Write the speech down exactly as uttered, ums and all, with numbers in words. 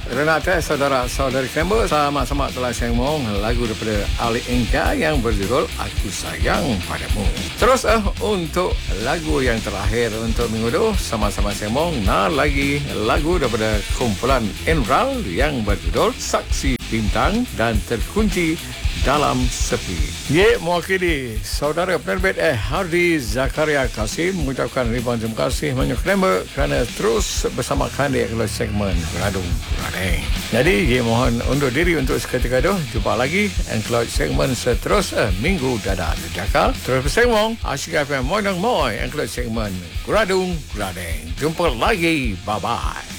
Renata, saudara-saudari Kember, sama-sama telah sembang lagu daripada Ali Engka yang berjudul Aku Sayang Padamu. Terus uh, untuk lagu yang terakhir untuk minggu itu, sama-sama sembang nah lagi lagu daripada kumpulan Enral yang berjudul Saksi Bintang dan Terkunci Dalam Sepi. Ye, mewakili saudara penerbit eh Hardi Zakaria Kasim mengucapkan ribuan terima kasih banyak Kember kerana terus bersama kami dalam segmen Radung Radeng. Jadi, ye mohon undur diri untuk seketika itu. Jumpa lagi dalam segmen seterusnya minggu dadah Jakal. Terus bersama Asyik F M Moy dan Moy dalam segmen Radung Radeng. Jumpa lagi. Bye-bye.